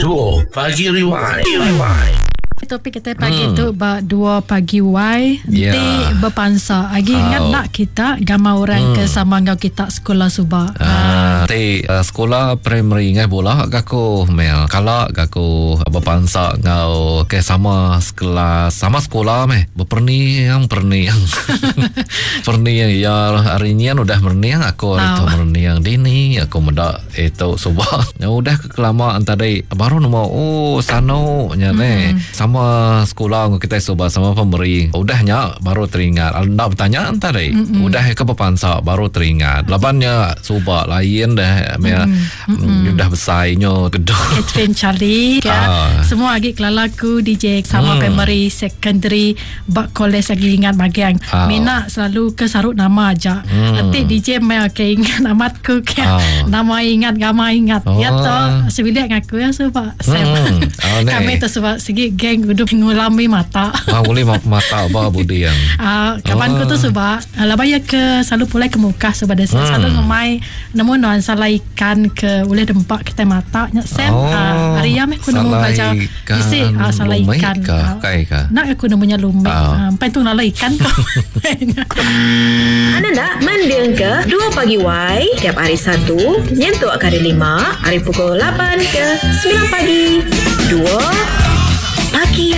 Duo Pagi Rewind. Topik kita pagi tu Dua pagi Y Nanti berpansa lagi ingat nak kita Gambar orang ke sama ngau kita sekolah subak Nanti sekolah primary ngai bola Gaku mel Kalak gaku berpansa ngau ke sama sekolah Sama sekolah meh Berperniang Perniang ya hari ni udah merniang Aku itu merniang dini Aku mendak itu subak Ya udah kelamaan tadi Baru nama sano nyane sama sekolah kita sobat sama pemberi udahnya baru teringat anda bertanya tadi udah ke pepansa baru teringat labannya sobat lain dah udah besarnya gedung Catherine Charlie semua lagi kelalaku DJ sama pemberi secondary bak college lagi ingat bagian Mina selalu ke sarut nama aja nanti DJ mel ke ingat namatku ke nama ingat gama ingat ya toh sebilik ngaku ya sobat kami tu sebab segi geng udah ngulami mata. Ngulami mata apa budi yang. Kawanku tu sebab labaya ke selalu pulai ke muka sebab dia selalu ngemai nemu non salah ikan ke boleh dempak kita mata nya sem hari ya aku nemu baca isi salah ikan. Nak aku nemunya lumik. Sampai tu nala ikan kau. Anda nak mendeng ke 2 pagi Y tiap hari Sabtu nyentuk hari 5 hari pukul 8 ke 9 pagi 2 pagi.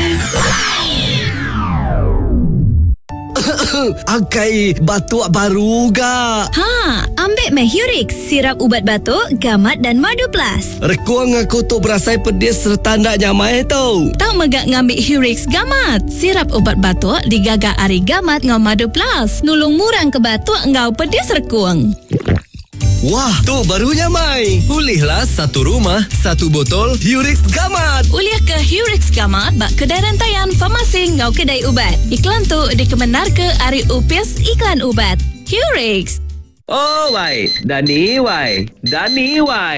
Akai batuk baru ga? Ambil Mehurix, sirap ubat batuk, gamat dan madu plus. Rekuang aku tu berasai pedis serta ndak nyamai tau. Tak megak ngambil Hurix gamat. Sirap ubat batuk digagak ari gamat ngau madu plus. Nulung murang ke batuk ngau pedis rekuang. Wah, tu barunya Mai. Ulihlah satu rumah, satu botol Hurix Gamat. Uliah ke Hurix Gamat bak kedai rantaian farmasi ngau kedai ubat. Iklan tu dikebenar ke Ari Upis Iklan Ubat. Hurix. Oh, Dani,